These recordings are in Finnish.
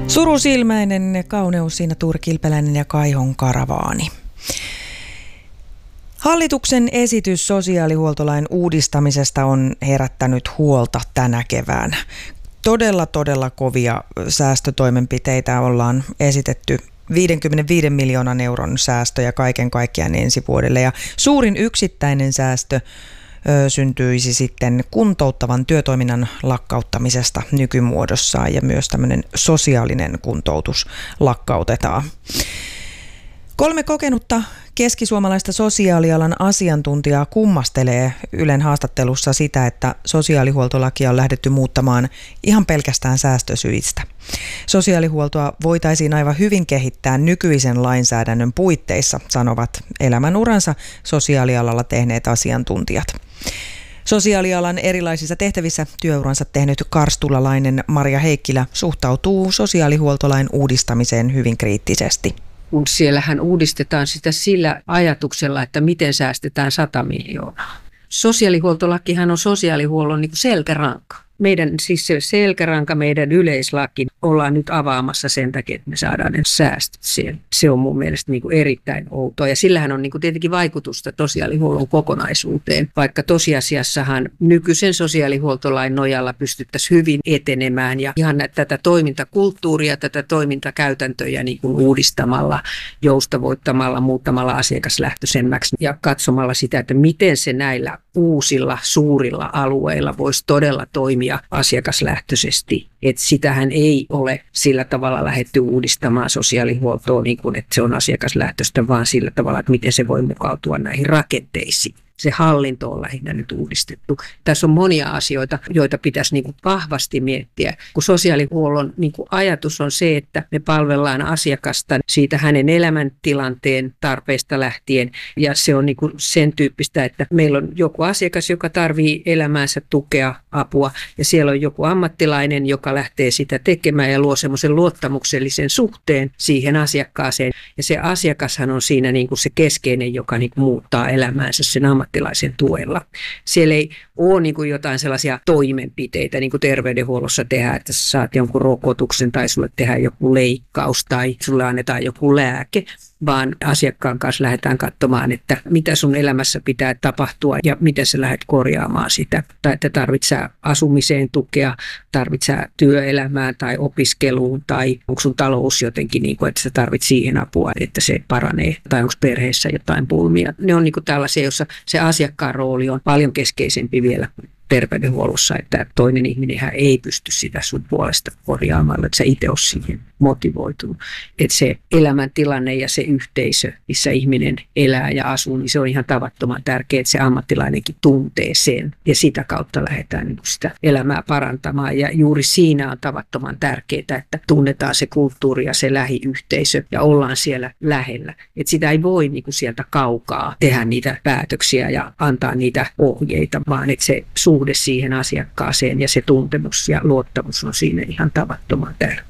Surusilmäinen kauneus siinä Tuuri Kilpeläinen ja Kaihon karavaani. Hallituksen esitys sosiaalihuoltolain uudistamisesta on herättänyt huolta tänä keväänä. Todella kovia säästötoimenpiteitä ollaan esitetty. 55 miljoonan euron säästöjä kaiken kaikkiaan ensi vuodelle, ja suurin yksittäinen säästö syntyisi sitten kuntouttavan työtoiminnan lakkauttamisesta nykymuodossaan, ja myös tämmöinen sosiaalinen kuntoutus lakkautetaan. 3 kokenutta keskisuomalaista sosiaalialan asiantuntijaa kummastelee Ylen haastattelussa sitä, että sosiaalihuoltolakia on lähdetty muuttamaan ihan pelkästään säästösyistä. Sosiaalihuoltoa voitaisiin aivan hyvin kehittää nykyisen lainsäädännön puitteissa, sanovat elämänuransa sosiaalialalla tehneet asiantuntijat. Sosiaalialan erilaisissa tehtävissä työuransa tehnyt karstulalainen Marja Heikkilä suhtautuu sosiaalihuoltolain uudistamiseen hyvin kriittisesti. Kun siellähän uudistetaan sitä sillä ajatuksella, että miten säästetään 100 miljoonaa. Sosiaalihuoltolakihan on sosiaalihuollon niin kuin selkäranka. Meidän siis se selkäranka, meidän yleislaki ollaan nyt avaamassa sen takia, että me saadaan ne säästöt siellä. Se on mun mielestä niin kuin erittäin outoa, ja sillähän on niin kuin tietenkin vaikutusta sosiaalihuollon kokonaisuuteen, vaikka tosiasiassahan nykyisen sosiaalihuoltolain nojalla pystyttäisiin hyvin etenemään ja ihan tätä toimintakulttuuria, tätä toimintakäytäntöjä niin kuin uudistamalla, joustavoittamalla, muuttamalla asiakaslähtöisemmäksi ja katsomalla sitä, että miten se näillä uusilla suurilla alueilla voisi todella toimia asiakaslähtöisesti. Että sitähän ei ole sillä tavalla lähdetty uudistamaan sosiaalihuoltoa niin kuin, että se on asiakaslähtöistä, vaan sillä tavalla, että miten se voi mukautua näihin rakenteisiin. Se hallinto on lähinnä nyt uudistettu. Tässä on monia asioita, joita pitäisi niin kuin vahvasti miettiä, kun sosiaalihuollon niin kuin ajatus on se, että me palvellaan asiakasta siitä hänen elämäntilanteen tarpeista lähtien. Ja se on niin kuin sen tyyppistä, että meillä on joku asiakas, joka tarvitsee elämäänsä tukea, apua, ja siellä on joku ammattilainen, joka lähtee sitä tekemään ja luo semmoisen luottamuksellisen suhteen siihen asiakkaaseen. Ja se asiakashan on siinä niin kuin se keskeinen, joka niin kuin muuttaa elämäänsä sen ammattilaisen tuella. Siellä ei ole niin kuin jotain sellaisia toimenpiteitä, niin kuin terveydenhuollossa tehdään, että sä saat jonkun rokotuksen tai sulle tehdään joku leikkaus tai sulle annetaan joku lääke, vaan asiakkaan kanssa lähdetään katsomaan, että mitä sun elämässä pitää tapahtua ja miten sä lähdet korjaamaan sitä. Tai että tarvitsee asumiseen tukea, tarvitsee työelämään tai opiskeluun tai onko sun talous jotenkin, niin kuin, että sä tarvitset siihen apua, että se paranee tai onko perheessä jotain pulmia. Ne on niin kuin tällaisia, jossa se asiakkaan rooli on paljon keskeisempi vielä terveydenhuollossa, että toinen ihminenhän ei pysty sitä sun puolesta korjaamaan, että sä itse oot siihen motivoitunut. Että se elämäntilanne ja se yhteisö, missä ihminen elää ja asuu, niin se on ihan tavattoman tärkeää, että se ammattilainenkin tuntee sen. Ja sitä kautta lähdetään niin sitä elämää parantamaan. Ja juuri siinä on tavattoman tärkeää, että tunnetaan se kulttuuri ja se lähiyhteisö ja ollaan siellä lähellä. Että sitä ei voi niin kuin sieltä kaukaa tehdä niitä päätöksiä ja antaa niitä ohjeita, vaan että se suhde siihen asiakkaaseen ja se tuntemus ja luottamus on siinä ihan tavattoman tärkeä.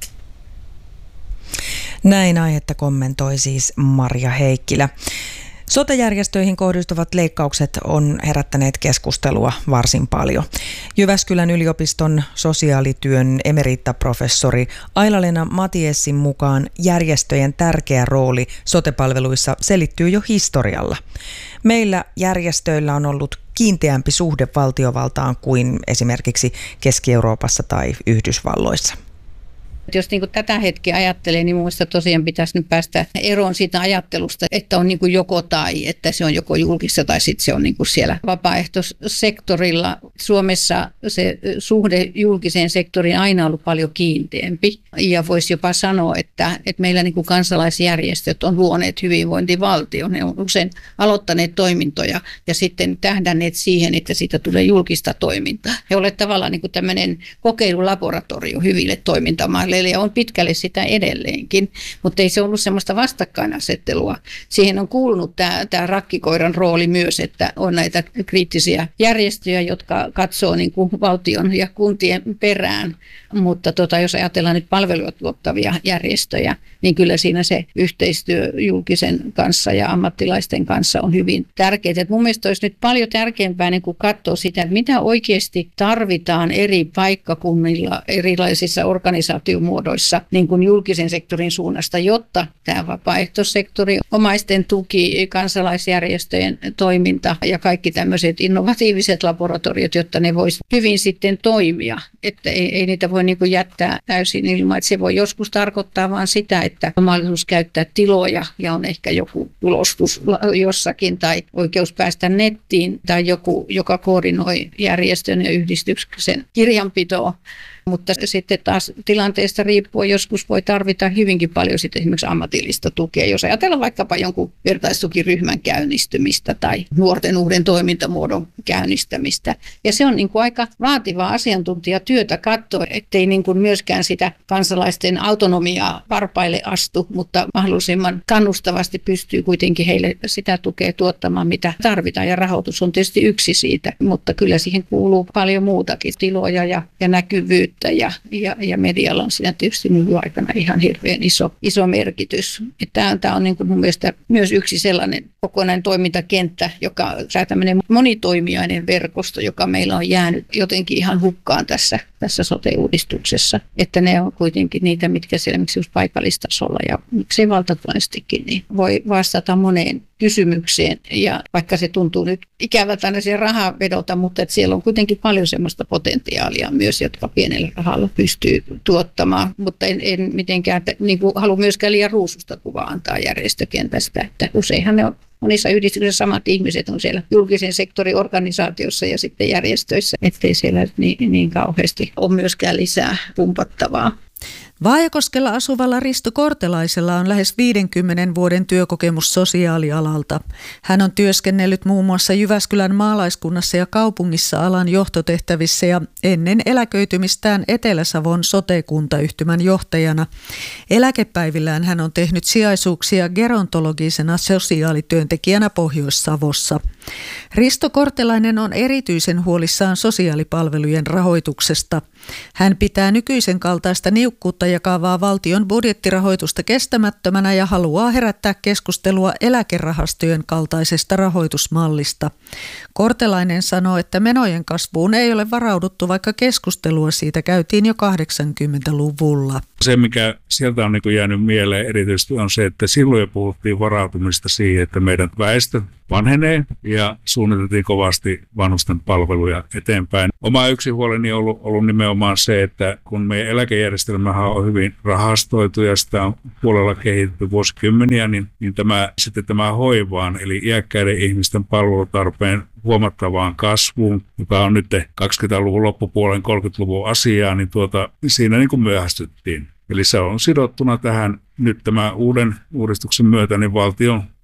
Näin aihetta kommentoi siis Marja Heikkilä. Sote-järjestöihin kohdistuvat leikkaukset on herättäneet keskustelua varsin paljon. Jyväskylän yliopiston sosiaalityön emeritaprofessori Aila-Leena Matiessin mukaan järjestöjen tärkeä rooli sote-palveluissa selittyy jo historialla. Meillä järjestöillä on ollut kiinteämpi suhde valtiovaltaan kuin esimerkiksi Keski-Euroopassa tai Yhdysvalloissa. Jos niin kuin tätä hetkeä ajattelee, niin minusta tosiaan pitäisi nyt päästä eroon siitä ajattelusta, että on niin kuin joko tai, että se on joko julkista tai sitten se on niin kuin siellä vapaaehtoissektorilla. Suomessa se suhde julkiseen sektoriin aina ollut paljon kiinteämpi ja voisi jopa sanoa, että meillä niin kuin kansalaisjärjestöt on luoneet hyvinvointivaltion. Ne on usein aloittaneet toimintoja ja sitten tähdänneet siihen, että siitä tulee julkista toimintaa. He ovat tavallaan niin kuin tämmöinen kokeilulaboratorio hyville toimintamaille. Ja on pitkälle sitä edelleenkin, mutta ei se ollut semmoista vastakkainasettelua. Siihen on kuulunut tämä rakkikoiran rooli myös, että on näitä kriittisiä järjestöjä, jotka katsoo niin kuin valtion ja kuntien perään. Mutta jos ajatellaan nyt palveluja tuottavia järjestöjä, niin kyllä siinä se yhteistyö julkisen kanssa ja ammattilaisten kanssa on hyvin tärkeää. Et mun mielestä olisi nyt paljon tärkeämpää niin kuin katsoa sitä, että mitä oikeasti tarvitaan eri paikkakunnilla, erilaisissa organisaatiomuodoissa muodoissa niin kuin julkisen sektorin suunnasta, jotta tämä vapaaehtoissektori, omaisten tuki, kansalaisjärjestöjen toiminta ja kaikki tämmöiset innovatiiviset laboratoriot, jotta ne voisi hyvin sitten toimia. Että ei niitä voi niin kuin jättää täysin ilman, että se voi joskus tarkoittaa vain sitä, että on mahdollisuus käyttää tiloja ja on ehkä joku tulostus jossakin tai oikeus päästä nettiin tai joku, joka koordinoi järjestön ja yhdistyksen kirjanpitoa. Mutta sitten taas tilanteesta riippuen joskus voi tarvita hyvinkin paljon sitten esimerkiksi ammatillista tukea, jos ajatellaan vaikkapa jonkun vertaistukiryhmän käynnistymistä tai nuorten uuden toimintamuodon käynnistämistä. Ja se on niin kuin aika vaativaa asiantuntijatyötä katsoa, ettei niin kuin myöskään sitä kansalaisten autonomiaa varpaille astu, mutta mahdollisimman kannustavasti pystyy kuitenkin heille sitä tukea tuottamaan, mitä tarvitaan. Ja rahoitus on tietysti yksi siitä, mutta kyllä siihen kuuluu paljon muutakin, tiloja ja näkyvyyttä. Ja medialla on siinä tietysti nykyaikana ihan hirveän iso merkitys. Tämä on niin kuin mun mielestä myös yksi sellainen kokonainen toimintakenttä, joka on tämmöinen monitoimijainen verkosto, joka meillä on jäänyt jotenkin ihan hukkaan tässä sote-uudistuksessa. Että ne on kuitenkin niitä, mitkä siellä just paikallistasolla ja miksei valtakunnallisestikin, niin voi vastata moneen kysymykseen. Ja vaikka se tuntuu nyt ikävältä aina siihen rahaa vedota, mutta että siellä on kuitenkin paljon semmoista potentiaalia myös, jotka pienellä rahalla pystyy tuottamaan. Mutta en mitenkään niin kuin halua myöskään liian ruususta kuvaa antaa järjestökentästä, että useinhan ne on monissa yhdistyksissä samat ihmiset on siellä julkisen sektorin organisaatiossa ja sitten järjestöissä, ettei siellä niin kauheasti ole myöskään lisää pumpattavaa. Vaajakoskella asuvalla Risto Kortelaisella on lähes 50 vuoden työkokemus sosiaalialalta. Hän on työskennellyt muun muassa Jyväskylän maalaiskunnassa ja kaupungissa alan johtotehtävissä ja ennen eläköitymistään Etelä-Savon sote-kuntayhtymän johtajana. Eläkepäivillään hän on tehnyt sijaisuuksia gerontologisena sosiaalityöntekijänä Pohjois-Savossa. Risto Kortelainen on erityisen huolissaan sosiaalipalvelujen rahoituksesta. Hän pitää nykyisen kaltaista niukkuutta jakavaa valtion budjettirahoitusta kestämättömänä ja haluaa herättää keskustelua eläkerahastojen kaltaisesta rahoitusmallista. Kortelainen sanoo, että menojen kasvuun ei ole varauduttu, vaikka keskustelua siitä käytiin jo 80-luvulla. Se, mikä sieltä on jäänyt mieleen erityisesti, on se, että silloin jo puhuttiin varautumista siihen, että meidän väestö vanhenee ja suunniteltiin kovasti vanhusten palveluja eteenpäin. Oma yksi huoleni on ollut nimenomaan se, että kun meidän eläkejärjestelmähän on hyvin rahastoitu ja sitä on puolella kehitetty vuosikymmeniä, niin tämä hoivaan eli iäkkäiden ihmisten palvelutarpeen huomattavaan kasvuun, joka on nyt 20-luvun loppupuolen 30-luvun asiaa, niin siinä myöhästyttiin. Eli se on sidottuna tähän nyt tämän uuden uudistuksen myötä niin valtion